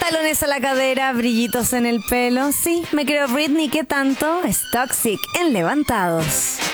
Talones a la cadera, brillitos en el pelo. Sí, me creo Britney, ¿qué tanto? Es Toxic en Levantados.